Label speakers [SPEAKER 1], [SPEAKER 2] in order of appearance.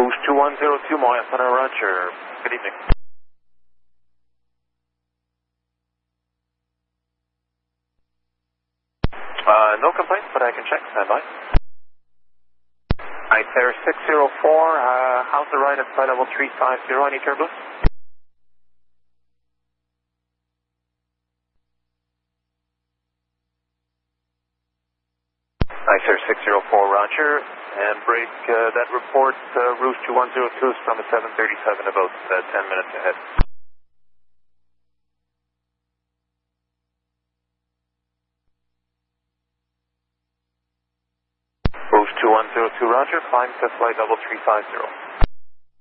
[SPEAKER 1] Boost 2102, Moya Center, roger. Good evening. No complaints, but I can check. Stand by. Air 604, how's the ride at flight level 350? Any turbulence? Air 604, roger. And break that report, Roost 2102, Summit 737, about 10 minutes ahead. Boost 2102, roger. Climb to flight level 350.